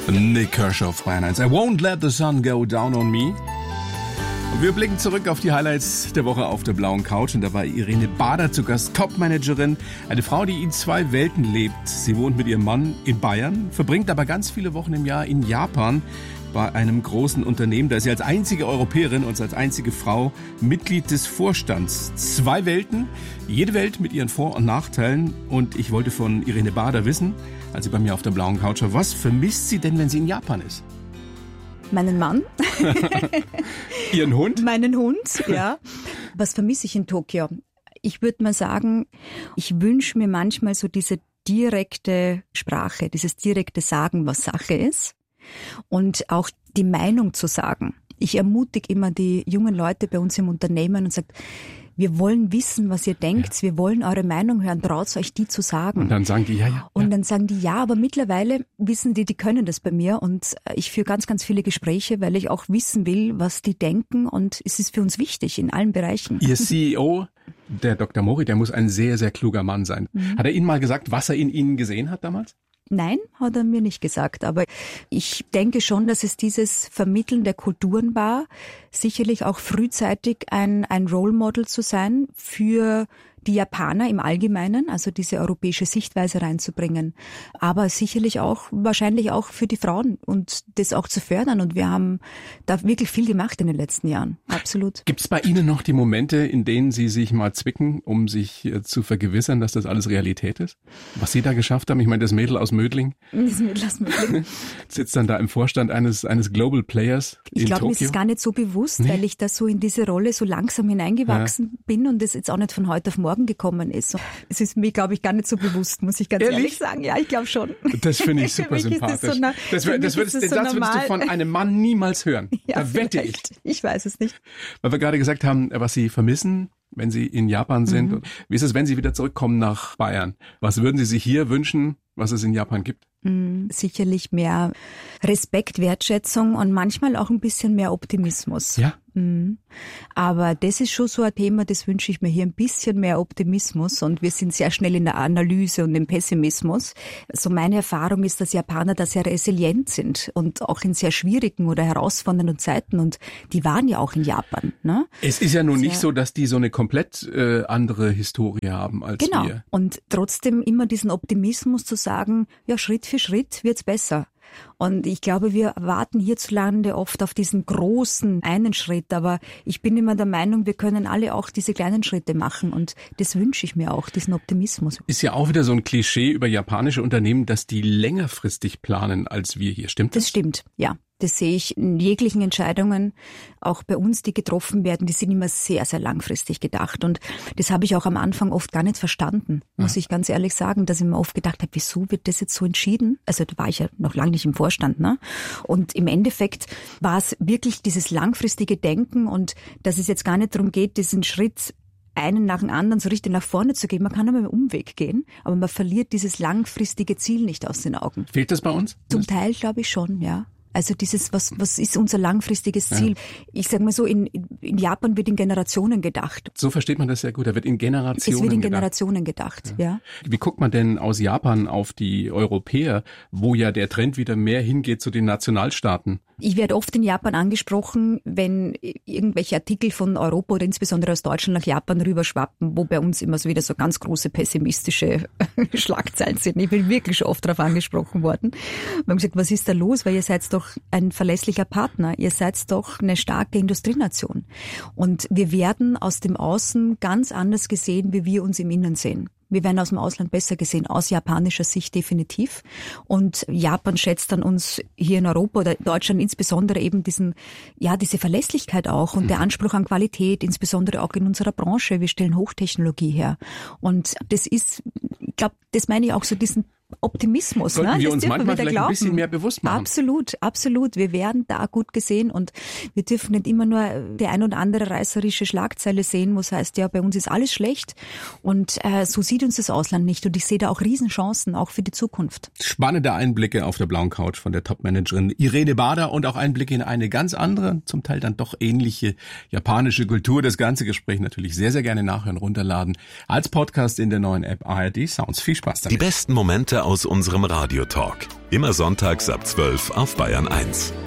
Nik Kershaw auf Bayern 1. I won't let the sun go down on me. Und wir blicken zurück auf die Highlights der Woche auf der blauen Couch. Und da war Irene Bader zu Gast, Topmanagerin. Eine Frau, die in 2 Welten lebt. Sie wohnt mit ihrem Mann in Bayern, verbringt aber ganz viele Wochen im Jahr in Japan bei einem großen Unternehmen. Da ist sie als einzige Europäerin und als einzige Frau Mitglied des Vorstands. 2 Welten, jede Welt mit ihren Vor- und Nachteilen. Und ich wollte von Irene Bader wissen, als sie bei mir auf der blauen Couch war, was vermisst sie denn, wenn sie in Japan ist? Meinen Mann. Ihren Hund? Meinen Hund, ja. Was vermisse ich in Tokio? Ich würde mal sagen, ich wünsche mir manchmal so diese direkte Sprache, dieses direkte Sagen, was Sache ist. Und auch die Meinung zu sagen. Ich ermutige immer die jungen Leute bei uns im Unternehmen und sage, wir wollen wissen, was ihr denkt, wir wollen eure Meinung hören, traut euch die zu sagen. Und dann sagen die ja. Und dann sagen die ja, aber mittlerweile wissen die können das bei mir und ich führe ganz, ganz viele Gespräche, weil ich auch wissen will, was die denken und es ist für uns wichtig in allen Bereichen. Ihr CEO, der Dr. Mori, der muss ein sehr, sehr kluger Mann sein. Hat er Ihnen mal gesagt, was er in Ihnen gesehen hat damals? Nein, hat er mir nicht gesagt. Aber ich denke schon, dass es dieses Vermitteln der Kulturen war, sicherlich auch frühzeitig ein Role Model zu sein für die Japaner im Allgemeinen, also diese europäische Sichtweise reinzubringen. Aber sicherlich auch, wahrscheinlich auch für die Frauen und das auch zu fördern. Und wir haben da wirklich viel gemacht in den letzten Jahren. Absolut. Gibt es bei Ihnen noch die Momente, in denen Sie sich mal zwicken, um sich zu vergewissern, dass das alles Realität ist? Was Sie da geschafft haben? Ich meine, das Mädel aus Mödling. Das Mädel aus Mödling. Sitzt dann da im Vorstand eines Global Players in Tokio. Ich glaube, mir ist es gar nicht so bewusst, weil ich da so in diese Rolle so langsam hineingewachsen bin und das jetzt auch nicht von heute auf morgen gekommen ist. Es ist mir, glaube ich, gar nicht so bewusst, muss ich ganz ehrlich sagen. Ja, ich glaube schon. Das finde ich super sympathisch. Den Satz würdest du von einem Mann niemals hören. Ja, da wette ich. Ich weiß es nicht. Weil wir gerade gesagt haben, was Sie vermissen, wenn Sie in Japan sind. Wie ist es, wenn Sie wieder zurückkommen nach Bayern? Was würden Sie sich hier wünschen, was es in Japan gibt? Sicherlich mehr Respekt, Wertschätzung und manchmal auch ein bisschen mehr Optimismus. Ja. Aber das ist schon so ein Thema, das wünsche ich mir hier, ein bisschen mehr Optimismus und wir sind sehr schnell in der Analyse und im Pessimismus. So meine Erfahrung ist, dass Japaner da sehr resilient sind und auch in sehr schwierigen oder herausfordernden Zeiten und die waren ja auch in Japan. Ne? Es ist ja nun nicht so, dass die so eine komplett andere Historie haben als wir. Genau, und trotzdem immer diesen Optimismus zu sagen, ja, Schritt für Schritt wird's besser. Und ich glaube, wir warten hierzulande oft auf diesen großen einen Schritt, aber ich bin immer der Meinung, wir können alle auch diese kleinen Schritte machen und das wünsche ich mir auch, diesen Optimismus. Ist ja auch wieder so ein Klischee über japanische Unternehmen, dass die längerfristig planen als wir hier. Stimmt das? Das stimmt, ja. Das sehe ich in jeglichen Entscheidungen, auch bei uns, die getroffen werden, die sind immer sehr, sehr langfristig gedacht. Und das habe ich auch am Anfang oft gar nicht verstanden, muss ich ganz ehrlich sagen, dass ich mir oft gedacht habe, wieso wird das jetzt so entschieden? Also da war ich ja noch lange nicht im Vorstand, ne? Und im Endeffekt war es wirklich dieses langfristige Denken und dass es jetzt gar nicht darum geht, diesen Schritt einen nach dem anderen so richtig nach vorne zu gehen. Man kann aber einen Umweg gehen, aber man verliert dieses langfristige Ziel nicht aus den Augen. Fehlt das bei uns? Zum Teil glaube ich schon, ja. Also dieses, was ist unser langfristiges Ziel? Ja. Ich sage mal so, in Japan wird in Generationen gedacht. So versteht man das sehr gut. Da wird in Generationen gedacht. Es wird in Generationen gedacht, ja. Wie guckt man denn aus Japan auf die Europäer, wo ja der Trend wieder mehr hingeht zu den Nationalstaaten? Ich werde oft in Japan angesprochen, wenn irgendwelche Artikel von Europa oder insbesondere aus Deutschland nach Japan rüberschwappen, wo bei uns immer so wieder so ganz große pessimistische Schlagzeilen sind. Ich bin wirklich schon oft darauf angesprochen worden. Wir haben gesagt, was ist da los? Weil ihr seid doch ein verlässlicher Partner. Ihr seid doch eine starke Industrienation. Und wir werden aus dem Außen ganz anders gesehen, wie wir uns im Innen sehen. Wir werden aus dem Ausland besser gesehen, aus japanischer Sicht definitiv. Und Japan schätzt dann uns hier in Europa oder Deutschland insbesondere eben diese Verlässlichkeit auch und der Anspruch an Qualität, insbesondere auch in unserer Branche. Wir stellen Hochtechnologie her. Und das ist, ich glaube, das meine ich auch so diesen Optimismus. Sollten wir das uns manchmal vielleicht ein bisschen mehr bewusst machen. Absolut, absolut. Wir werden da gut gesehen und wir dürfen nicht immer nur die ein oder andere reißerische Schlagzeile sehen, wo es heißt, ja, bei uns ist alles schlecht und so sieht uns das Ausland nicht und ich sehe da auch Riesenchancen, auch für die Zukunft. Spannende Einblicke auf der blauen Couch von der Topmanagerin Irene Bader und auch Einblicke in eine ganz andere, zum Teil dann doch ähnliche japanische Kultur. Das ganze Gespräch natürlich sehr, sehr gerne nachhören, runterladen als Podcast in der neuen App ARD Sounds. Viel Spaß damit. Die besten Momente aus unserem Radiotalk. Immer sonntags ab 12 auf Bayern 1.